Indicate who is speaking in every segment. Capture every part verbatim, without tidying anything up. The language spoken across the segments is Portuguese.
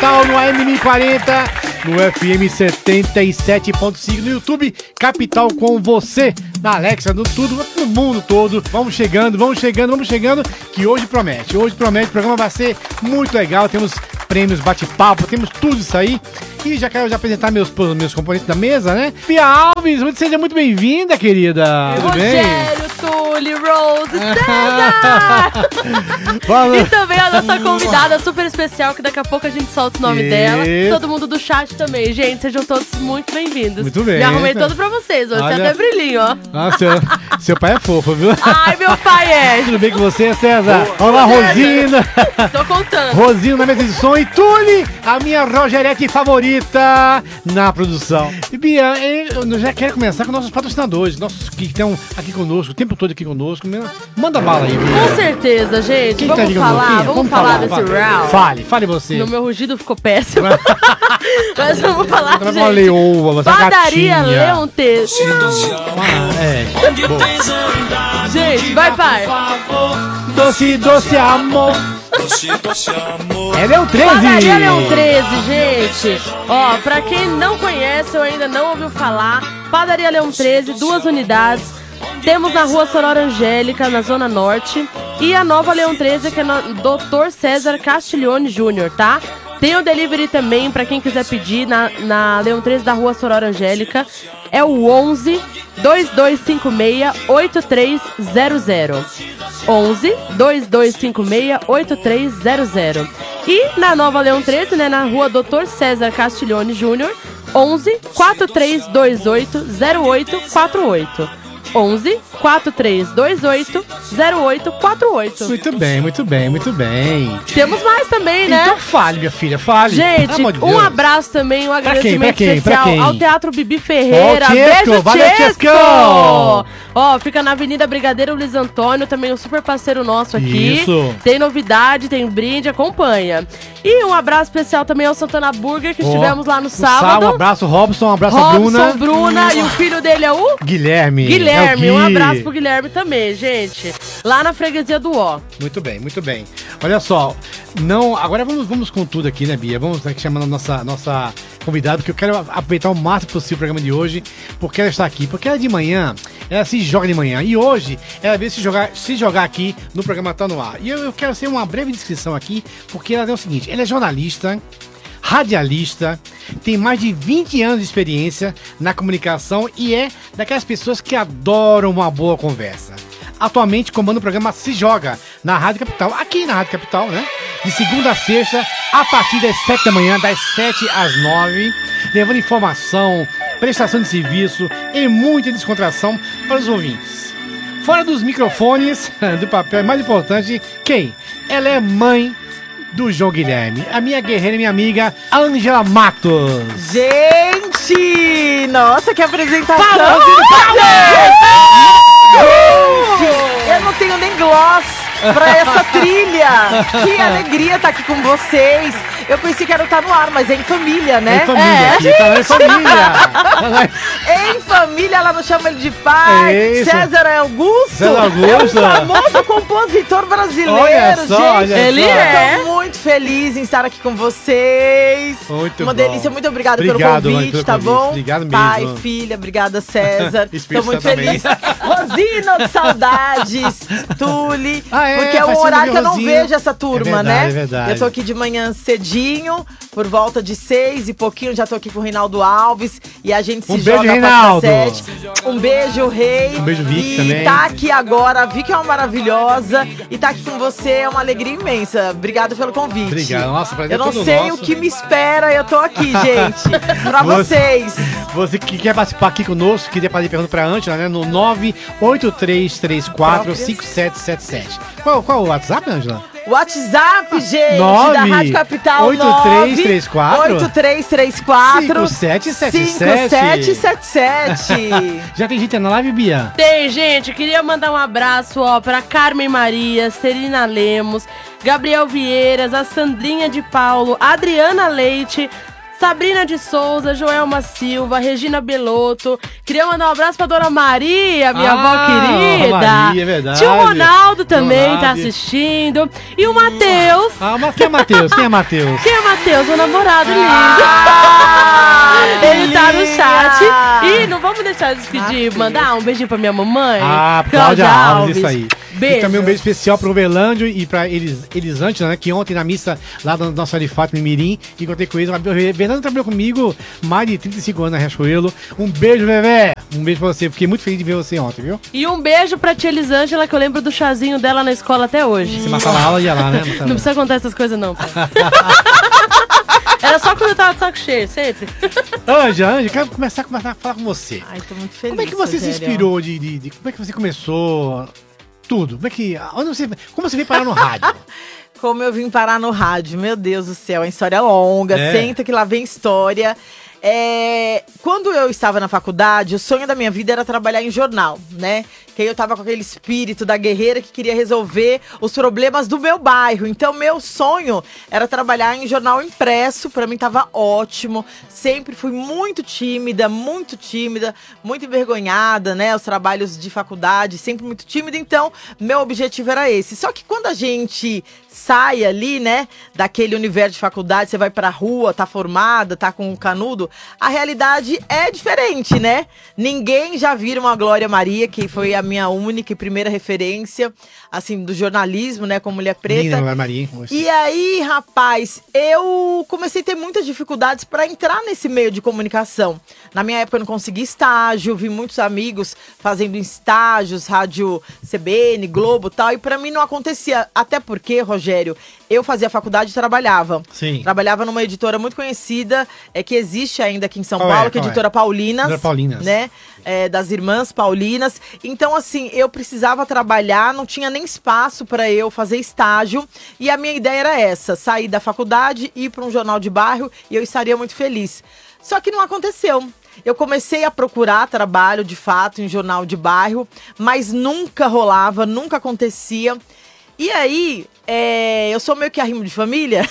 Speaker 1: Capital no A M mil e quarenta, no F M setenta e sete ponto cinco, no YouTube Capital com você, na Alexa, no tudo, no mundo todo. Vamos chegando, vamos chegando, vamos chegando, que hoje promete. Hoje promete, o programa vai ser muito legal. Temos prêmios, bate-papo, temos tudo isso aí. E já quero já apresentar meus, meus componentes da mesa, né? Bia Alves, seja muito bem-vinda, querida. Tudo bem?
Speaker 2: Rogério, Túlio, Rose, César! E também a nossa convidada super especial, que daqui a pouco a gente solta o nome
Speaker 1: e...
Speaker 2: dela. Todo mundo do chat também. Gente, sejam todos muito bem-vindos.
Speaker 1: Muito bem.
Speaker 2: Me arrumei todo pra vocês, hoje. Olha... Tem até brilhinho, ó.
Speaker 1: Nossa, seu, seu pai é fofo, viu?
Speaker 2: Ai, meu pai é.
Speaker 1: Tudo bem com você, César? Boa. Olá, Rosina.
Speaker 2: Tô contando.
Speaker 1: Rosina na mesa de som e Tule, a minha Rogerete favorita na produção. E Bia, eu já quero começar com nossos patrocinadores, nossos que estão aqui conosco, o tempo todo aqui conosco. Manda bala aí, Bia.
Speaker 2: Com certeza, gente.
Speaker 1: Quem
Speaker 2: vamos
Speaker 1: tá
Speaker 2: falar, vamos,
Speaker 1: vamos
Speaker 2: falar,
Speaker 1: falar
Speaker 2: desse
Speaker 1: fale.
Speaker 2: round.
Speaker 1: Fale, fale você.
Speaker 2: No meu rugido ficou péssimo. Mas vamos falar,
Speaker 1: gente.
Speaker 2: Uma
Speaker 1: leoa, você
Speaker 2: Padaria Leão T.
Speaker 1: Ah, é.
Speaker 2: Gente, vai, pai.
Speaker 1: Doce, doce amor. É Leão treze.
Speaker 2: Padaria Leão treze, gente. Ó, pra quem não conhece ou ainda não ouviu falar, Padaria Leão treze, duas unidades. Temos na rua Sorora Angélica, na Zona Norte. E a nova Leão treze, que é no doutor César Castiglione Júnior, tá? Tem o delivery também, pra quem quiser pedir, na, na Leão treze da rua Sorora Angélica. É o onze, dois dois cinco seis, oito três zero zero. onze, dois dois cinco seis, oito três zero zero. E na nova Leão treze, né, na rua doutor César Castiglione Júnior, onze, quatro três dois oito, zero oito quatro oito. onze, quatro três dois oito, zero oito quatro oito.
Speaker 1: Muito bem, muito bem, muito bem.
Speaker 2: Temos mais também, né?
Speaker 1: Então fale, minha filha, fale.
Speaker 2: Gente,
Speaker 1: de
Speaker 2: um abraço também, um agradecimento
Speaker 1: pra quem, pra quem,
Speaker 2: especial
Speaker 1: pra quem?
Speaker 2: ao Teatro Bibi Ferreira.
Speaker 1: Oh,
Speaker 2: Beijo,
Speaker 1: valeu,
Speaker 2: Chesco! Ó, fica na Avenida Brigadeiro Luiz Antônio, também um super parceiro nosso aqui.
Speaker 1: Isso.
Speaker 2: Tem novidade, tem brinde, acompanha. E um abraço especial também ao Santana Burger, que oh, estivemos lá no sábado.
Speaker 1: Um abraço, Robson, um abraço
Speaker 2: Robson,
Speaker 1: a Bruna.
Speaker 2: Robson, Bruna, e o filho dele é o?
Speaker 1: Guilherme.
Speaker 2: Guilherme,
Speaker 1: é
Speaker 2: um abraço pro Guilherme também, gente. Lá na freguesia do Ó.
Speaker 1: Muito bem, muito bem. Olha só, não, agora vamos, vamos com tudo aqui, né, Bia? Vamos aqui chamando a nossa, nossa convidada, porque eu quero aproveitar o máximo possível o programa de hoje, porque ela está aqui. Porque ela de manhã, ela se joga de manhã. E hoje, ela veio se jogar, se jogar aqui no programa Tá No Ar. E eu, eu quero ser uma breve descrição aqui, porque ela é o seguinte, ela é jornalista, radialista, tem mais de vinte anos de experiência na comunicação e é daquelas pessoas que adoram uma boa conversa. Atualmente comanda o programa Se Joga, na Rádio Capital, aqui na Rádio Capital, né? De segunda a sexta, a partir das sete da manhã, das sete às nove, levando informação, prestação de serviço e muita descontração para os ouvintes. Fora dos microfones, do papel mais importante, quem? Ela é mãe do João Guilherme, a minha guerreira e minha amiga, Ângela Matos.
Speaker 3: Gente! Nossa, que apresentação!
Speaker 1: Parou,
Speaker 3: Gente, eu não tenho nem gloss pra essa trilha. Que alegria estar aqui com vocês. Eu pensei que era o Tá No Ar, mas é em família, né?
Speaker 1: Em família,
Speaker 3: é,
Speaker 1: aqui, tá em família.
Speaker 3: Em família, ela não chama ele de pai.
Speaker 1: É
Speaker 3: César Augusto.
Speaker 1: César Augusto.
Speaker 3: É um famoso compositor brasileiro,
Speaker 1: olha só,
Speaker 3: gente.
Speaker 1: olha
Speaker 2: ele
Speaker 1: só.
Speaker 2: é.
Speaker 3: Eu tô muito feliz em estar aqui com vocês.
Speaker 1: Muito
Speaker 3: Uma
Speaker 1: bom.
Speaker 3: delícia, muito obrigado,
Speaker 1: Obrigado,
Speaker 3: pelo
Speaker 1: mãe,
Speaker 3: convite,
Speaker 1: pelo
Speaker 3: tá
Speaker 1: convite.
Speaker 3: bom?
Speaker 1: Obrigado mesmo.
Speaker 3: Pai, filha, obrigada, César. Tô muito
Speaker 1: também.
Speaker 3: feliz. Rosina, de saudades. Tule.
Speaker 1: Ah, é,
Speaker 3: porque é um
Speaker 1: faz tempo
Speaker 3: horário que eu não
Speaker 1: Rosina.
Speaker 3: vejo essa turma,
Speaker 1: É verdade,
Speaker 3: né?
Speaker 1: é verdade.
Speaker 3: Eu tô aqui de manhã cedinho, por volta de seis e pouquinho, já tô aqui com o Reinaldo Alves. E a gente se
Speaker 1: Um
Speaker 3: joga
Speaker 1: beijo,
Speaker 3: a
Speaker 1: Reinaldo.
Speaker 3: sete. Um beijo, Rei.
Speaker 1: Um beijo, Vicky,
Speaker 3: e
Speaker 1: também.
Speaker 3: tá aqui agora, a Vicky é uma maravilhosa. E tá aqui com você é uma alegria imensa. Obrigado pelo convite.
Speaker 1: Obrigado, nossa, prazer
Speaker 3: Eu não
Speaker 1: todo
Speaker 3: sei
Speaker 1: nosso.
Speaker 3: o que me espera, eu tô aqui, gente. Pra
Speaker 1: Você-
Speaker 3: vocês.
Speaker 1: Você que quer participar aqui conosco, queria fazer pergunta pra Ângela, né? No nove oito três três quatro cinco sete sete sete. Qual, qual é o WhatsApp, Ângela?
Speaker 3: WhatsApp, gente,
Speaker 1: nove
Speaker 3: da Rádio Capital.
Speaker 1: oito três três quatro
Speaker 3: oito três três quatro
Speaker 1: cinco sete sete
Speaker 3: cinco sete sete sete.
Speaker 1: Já tem gente na live, Bia?
Speaker 2: Tem, gente, queria mandar um abraço, ó, pra Carmen Maria, Serena Lemos, Gabriel Vieiras, a Sandrinha de Paulo, Adriana Leite, Sabrina de Souza, Joelma Silva, Regina Belotto. Queria mandar um abraço pra Dona Maria, minha
Speaker 1: Ah,
Speaker 2: avó querida.
Speaker 1: Maria, é verdade.
Speaker 2: Tio Ronaldo também
Speaker 1: Ronaldo.
Speaker 2: tá assistindo. E o Matheus.
Speaker 1: Ah, mas quem é Matheus? Quem é Matheus?
Speaker 2: Quem é Matheus? O namorado lindo.
Speaker 3: Ah,
Speaker 2: Ele tá no
Speaker 3: linda.
Speaker 2: chat. E não vamos deixar de despedir,
Speaker 3: Ah,
Speaker 2: mandar um beijinho pra minha mamãe.
Speaker 1: Ah,
Speaker 2: Cláudia
Speaker 1: Cláudia Alves, isso aí.
Speaker 2: Beijo.
Speaker 1: E também um beijo especial pro Verlândio e pra Elis, Elisângela, né? Que ontem na missa lá da nossa ali Fátima Mirim, encontrei com eles. O Verlândio trabalhou comigo mais de trinta e cinco anos na Riachuelo. Um beijo, Vevé. Um beijo pra você. Fiquei muito feliz de ver você ontem, viu?
Speaker 2: E um beijo pra tia Elisângela, que eu lembro do chazinho dela na escola até hoje.
Speaker 1: Você matava a aula e ia lá, né?
Speaker 2: Não precisa contar essas coisas, não, pai. Era só quando eu tava de saco cheio, sempre.
Speaker 1: Anja, Anja, quero começar, começar a falar com você.
Speaker 3: Ai, tô muito feliz.
Speaker 1: Como é que você se
Speaker 3: Rogério.
Speaker 1: inspirou de, de, de- Como é que você começou tudo? Como é que. Onde você, como você veio parar no rádio?
Speaker 3: Como eu vim parar no rádio, meu Deus do céu, a história é longa,
Speaker 1: É.
Speaker 3: senta que lá vem história. É, quando eu estava na faculdade, o sonho da minha vida era trabalhar em jornal, né? Que aí eu tava com aquele espírito da guerreira que queria resolver os problemas do meu bairro. Então, meu sonho era trabalhar em jornal impresso. Pra mim tava ótimo. Sempre fui muito tímida, muito tímida, muito envergonhada, né? Os trabalhos de faculdade, sempre muito tímida. Então, meu objetivo era esse. Só que quando a gente sai ali, né, daquele universo de faculdade, você vai pra rua, tá formada, tá com um canudo, a realidade é diferente, né? Ninguém já vira uma Glória Maria, que foi a minha única e primeira referência, assim, do jornalismo, né, como mulher preta.
Speaker 1: Linda, Maria.
Speaker 3: E aí, rapaz, eu comecei a ter muitas dificuldades para entrar nesse meio de comunicação. Na minha época eu não consegui estágio, vi muitos amigos fazendo estágios, rádio C B N, Globo e tal, e para mim não acontecia. Até porque, Rogério, eu fazia faculdade e trabalhava.
Speaker 1: Sim.
Speaker 3: Trabalhava numa editora muito conhecida, é, que existe ainda aqui em São
Speaker 1: Qual é?
Speaker 3: Paulo, que é a
Speaker 1: Qual é?
Speaker 3: editora Paulinas.
Speaker 1: Editora Paulinas.
Speaker 3: Né? É, das irmãs Paulinas. Então, assim, eu precisava trabalhar, não tinha nem espaço para eu fazer estágio. E a minha ideia era essa: sair da faculdade, ir para um jornal de bairro e eu estaria muito feliz. Só que não aconteceu. Eu comecei a procurar trabalho, de fato, em jornal de bairro, mas nunca rolava, nunca acontecia. E aí, é, eu sou meio que arrimo de família.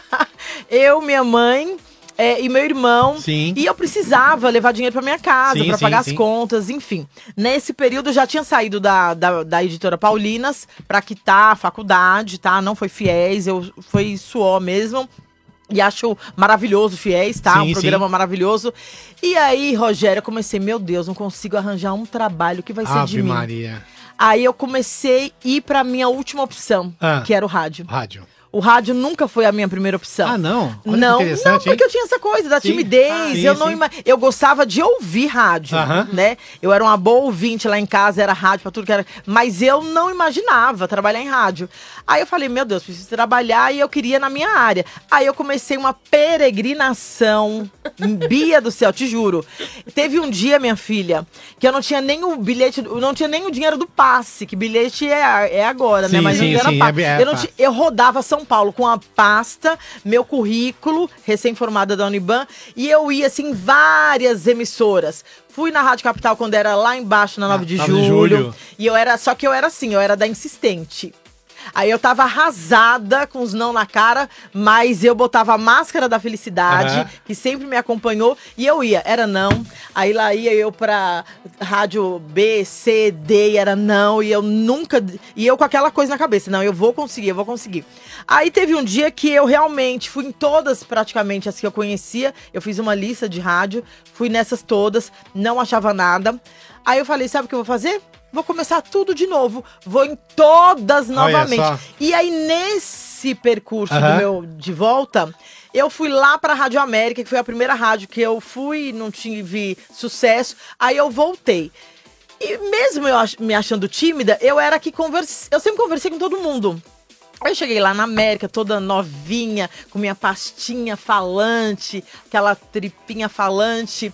Speaker 3: Eu, minha mãe é, e meu irmão.
Speaker 1: Sim.
Speaker 3: E eu precisava levar dinheiro pra minha casa,
Speaker 1: Sim,
Speaker 3: pra
Speaker 1: sim,
Speaker 3: pagar
Speaker 1: sim.
Speaker 3: as contas, enfim. Nesse período eu já tinha saído da, da, da editora Paulinas pra quitar a faculdade, tá? Não foi Fiéis, eu, foi suor mesmo. E acho maravilhoso Fiéis, tá?
Speaker 1: Sim,
Speaker 3: um programa
Speaker 1: sim.
Speaker 3: maravilhoso. E aí, Rogério, eu comecei, meu Deus, não consigo arranjar um trabalho que vai ser de
Speaker 1: Ave
Speaker 3: mim.
Speaker 1: Maria.
Speaker 3: Aí eu comecei a ir pra minha última opção,
Speaker 1: Ah.
Speaker 3: que era o rádio.
Speaker 1: Rádio.
Speaker 3: O rádio nunca foi a minha primeira opção.
Speaker 1: Ah, não? Olha que
Speaker 3: Não, não,
Speaker 1: interessante,
Speaker 3: porque
Speaker 1: hein?
Speaker 3: eu tinha essa coisa da
Speaker 1: Sim.
Speaker 3: timidez.
Speaker 1: Ah, sim,
Speaker 3: eu não
Speaker 1: sim.
Speaker 3: ima- eu gostava de ouvir rádio,
Speaker 1: Aham.
Speaker 3: né? Eu era uma boa ouvinte lá em casa, era rádio pra tudo que era. Mas eu não imaginava trabalhar em rádio. Aí eu falei, meu Deus, preciso trabalhar e eu queria na minha área. Aí eu comecei uma peregrinação. Bia do céu, te juro. Teve um dia, minha filha, que eu não tinha nem o bilhete, eu não tinha nem o dinheiro do passe, que bilhete é, é agora, né?
Speaker 1: Sim,
Speaker 3: Mas
Speaker 1: sim,
Speaker 3: não era
Speaker 1: sim,
Speaker 3: passe.
Speaker 1: é- é
Speaker 3: eu, não
Speaker 1: passe.
Speaker 3: ti- eu rodava São Paulo com a pasta, meu currículo, recém-formada da Uniban, e eu ia, assim, em várias emissoras. Fui na Rádio Capital quando era lá embaixo, na nove de
Speaker 1: nove de
Speaker 3: julho.
Speaker 1: julho.
Speaker 3: E eu era, só que eu era assim, eu era da insistente. Aí eu tava arrasada, com os não na cara, mas eu botava a máscara da felicidade,
Speaker 1: Aham.
Speaker 3: que sempre me acompanhou, e eu ia, era não. Aí lá ia eu pra rádio B, C, D, e era não, e eu nunca. E eu com aquela coisa na cabeça, não, eu vou conseguir, eu vou conseguir. Aí teve um dia que eu realmente fui em todas, praticamente, as que eu conhecia. Eu fiz uma lista de rádio, fui nessas todas, não achava nada. Aí eu falei, sabe o que eu vou fazer? Vou começar tudo de novo. Vou em todas novamente.
Speaker 1: só.
Speaker 3: E aí, nesse percurso
Speaker 1: Aham.
Speaker 3: do meu de volta, eu fui lá pra Rádio América, que foi a primeira rádio que eu fui, não tive sucesso. Aí eu voltei. E mesmo eu ach- me achando tímida, eu era que converse... eu sempre conversei com todo mundo. Aí eu cheguei lá na América, toda novinha, com minha pastinha falante, aquela tripinha falante.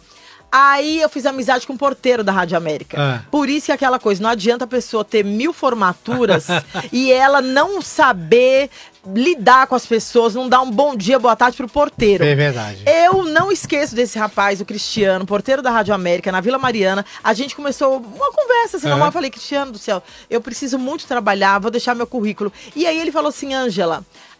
Speaker 3: Aí eu fiz amizade com o porteiro da Rádio América.
Speaker 1: Ah.
Speaker 3: Por isso que é aquela coisa, não adianta a pessoa ter mil formaturas e ela não saber lidar com as pessoas, não dar um bom dia, boa tarde pro porteiro.
Speaker 1: É verdade.
Speaker 3: Eu não esqueço desse rapaz, o Cristiano, porteiro da Rádio América, na Vila Mariana. A gente começou uma conversa assim,
Speaker 1: Aham.
Speaker 3: normal. Eu falei, Cristiano do céu, eu preciso muito trabalhar, vou deixar meu currículo. E aí ele falou assim, Ângela,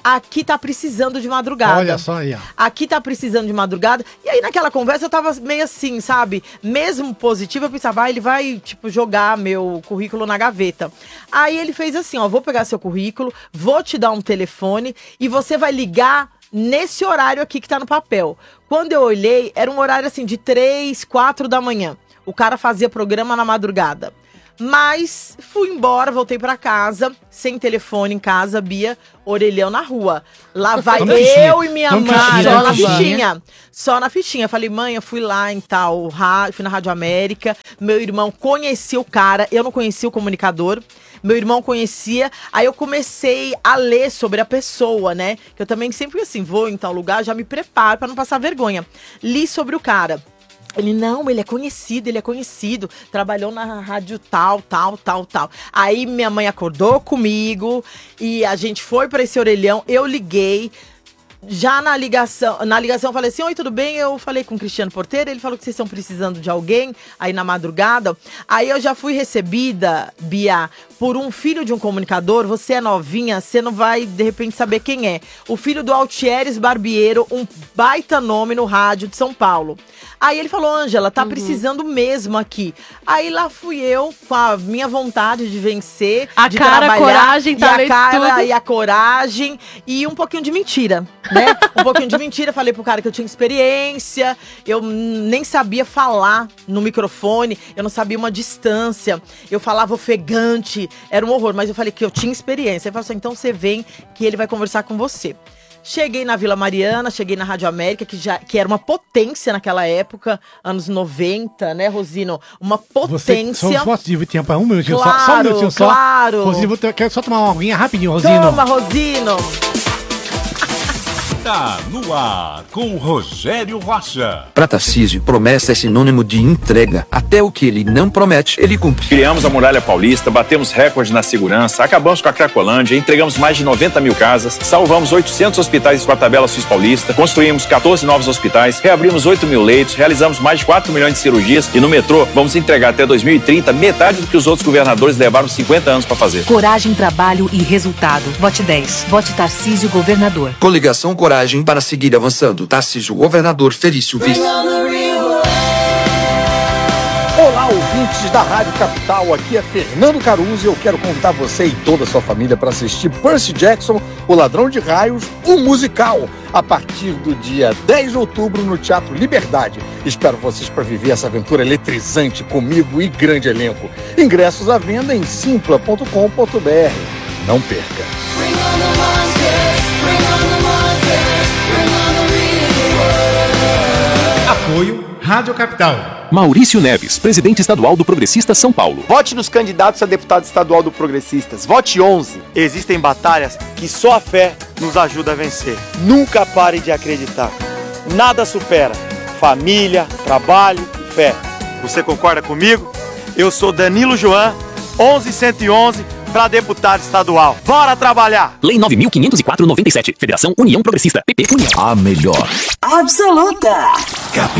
Speaker 3: aqui tá precisando de madrugada.
Speaker 1: Olha só aí, ó.
Speaker 3: Aqui tá precisando de madrugada. E aí naquela conversa eu tava meio assim, sabe? Mesmo positivo, eu pensava, ah, ele vai, tipo, jogar meu currículo na gaveta. Aí ele fez assim, ó, vou pegar seu currículo, vou te dar um telefone e você vai ligar nesse horário aqui que tá no papel. Quando eu olhei, era um horário assim de três, quatro da manhã. O cara fazia programa na madrugada. Mas fui embora, voltei pra casa, sem telefone em casa, Bia, orelhão na rua. Lá vai
Speaker 1: Toma
Speaker 3: eu
Speaker 1: fichinha.
Speaker 3: e minha
Speaker 1: Toma
Speaker 3: mãe,
Speaker 1: fichinha,
Speaker 3: só
Speaker 1: toma
Speaker 3: na
Speaker 1: fichinha.
Speaker 3: fichinha. Só na fichinha. Falei, mãe, eu fui lá em tal rádio, fui na Rádio América. Meu irmão conhecia o cara, eu não conhecia o comunicador. Meu irmão conhecia, aí eu comecei a ler sobre a pessoa, né? Que eu também sempre assim, vou em tal lugar, já me preparo pra não passar vergonha. Li sobre o cara. Ele, não, ele é conhecido, ele é conhecido. Trabalhou na rádio tal, tal, tal, tal. Aí minha mãe acordou comigo e a gente foi pra esse orelhão. Eu liguei. Já na ligação, na ligação eu falei assim, oi, tudo bem? Eu falei com o Cristiano Porteiro, ele falou que vocês estão precisando de alguém aí na madrugada. Aí eu já fui recebida, Bia, por um filho de um comunicador. Você é novinha, você não vai de repente saber quem é. O filho do Altieres Barbiero, um baita nome no rádio de São Paulo. Aí ele falou, Ângela, tá uhum. precisando mesmo aqui. Aí lá fui eu, com a minha vontade de vencer,
Speaker 2: a
Speaker 3: de
Speaker 2: cara,
Speaker 3: trabalhar,
Speaker 2: a coragem,
Speaker 3: e a cara
Speaker 2: tudo.
Speaker 3: e a coragem e um pouquinho de mentira, né? Um pouquinho de mentira. Falei pro cara que eu tinha experiência, eu nem sabia falar no microfone, eu não sabia uma distância, eu falava ofegante, era um horror, mas eu falei que eu tinha experiência. Ele falou assim, então você vem que ele vai conversar com você. Cheguei na Vila Mariana, cheguei na Rádio América, que, já, que era uma potência naquela época, anos noventa, né, Rosino? Uma potência.
Speaker 1: Você, só fotos de tempo, um minutinho
Speaker 3: claro,
Speaker 1: só, só um minutinho só.
Speaker 3: Claro.
Speaker 1: Rosino, vou ter, quero só tomar uma aguinha rapidinho, Rosino.
Speaker 3: Toma, Rosino.
Speaker 4: Tá no ar com Rogério Rocha.
Speaker 5: Pra Tarcísio, promessa é sinônimo de entrega. Até o que ele não promete, ele cumpre.
Speaker 6: Criamos a Muralha Paulista, batemos recorde na segurança, acabamos com a Cracolândia, entregamos mais de noventa mil casas, salvamos oitocentos hospitais com a tabela Suíça Paulista, construímos quatorze novos hospitais, reabrimos oito mil leitos, realizamos mais de quatro milhões de cirurgias e no metrô vamos entregar até dois mil e trinta metade do que os outros governadores levaram cinquenta anos para fazer.
Speaker 7: Coragem, trabalho e resultado. Vote dez. Vote Tarcísio Governador.
Speaker 5: Coligação Coragem para seguir avançando. Tarcísio Governador, Felício Vice.
Speaker 8: Olá, ouvintes da Rádio Capital, aqui é Fernando Caruso e eu quero convidar você e toda a sua família para assistir Percy Jackson, O Ladrão de Raios, o musical, a partir do dia dez de outubro no Teatro Liberdade. Espero vocês para viver essa aventura eletrizante comigo e grande elenco. Ingressos à venda em simpla ponto com ponto b r. Não perca!
Speaker 4: Apoio Rádio Capital.
Speaker 9: Maurício Neves, presidente estadual do Progressistas São Paulo.
Speaker 10: Vote nos candidatos a deputado estadual do Progressistas. Vote onze. Existem batalhas que só a fé nos ajuda a vencer. Nunca pare de acreditar. Nada supera família, trabalho e fé. Você concorda comigo? Eu sou Danilo Joan, onze cento e onze, para deputado estadual. Bora trabalhar!
Speaker 9: Lei nove mil quinhentos e quatro, noventa e sete. Federação União Progressista. P P União.
Speaker 5: A melhor.
Speaker 7: Absoluta.